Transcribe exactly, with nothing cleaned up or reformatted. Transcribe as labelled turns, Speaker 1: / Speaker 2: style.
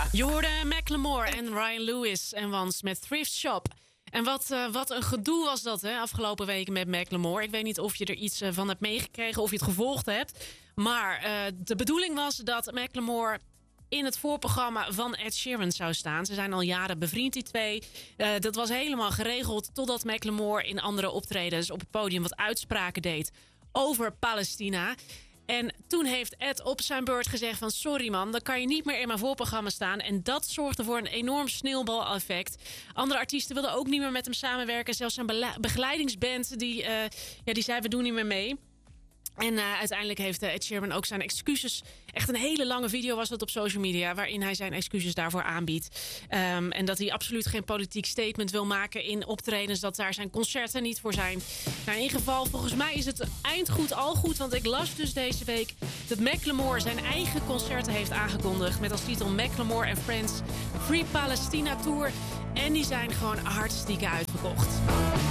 Speaker 1: Je hoorde Macklemore en Ryan Lewis en Wans met Thrift Shop. En wat, uh, wat een gedoe was dat, hè, afgelopen weken met Macklemore. Ik weet niet of je er iets uh, van hebt meegekregen of je het gevolgd hebt. Maar uh, de bedoeling was dat Macklemore in het voorprogramma van Ed Sheeran zou staan. Ze zijn al jaren bevriend, die twee. Uh, dat was helemaal geregeld totdat Macklemore in andere optredens op het podium wat uitspraken deed over Palestina. En toen heeft Ed op zijn beurt gezegd van sorry man, dan kan je niet meer in mijn voorprogramma staan. En dat zorgde voor een enorm sneeuwbaleffect. Andere artiesten wilden ook niet meer met hem samenwerken. Zelfs zijn begeleidingsband die, uh, ja, die zei we doen niet meer mee. En uh, uiteindelijk heeft uh, Ed Sheeran ook zijn excuses. Echt een hele lange video was dat op social media, waarin hij zijn excuses daarvoor aanbiedt. Um, en dat hij absoluut geen politiek statement wil maken in optredens. Dat daar zijn concerten niet voor zijn. Nou, in ieder geval, volgens mij is het eind goed al goed. Want ik las dus deze week dat Macklemore zijn eigen concerten heeft aangekondigd. Met als titel Macklemore and Friends Free Palestina Tour. En die zijn gewoon hartstikke uitverkocht.